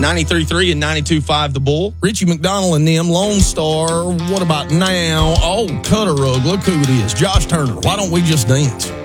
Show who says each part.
Speaker 1: 93.3 and 92.5 The Bull.
Speaker 2: Richie McDonald and them, Lone Star. What about now? Oh, Cutter Rug. Look who it is. Josh Turner. Why don't we just dance?